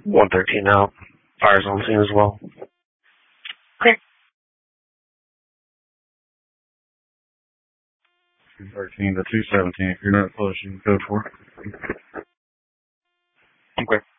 113 out. Fire's on scene as well. Clear. 213 to 217. If you're not close, you can code for it. Okay.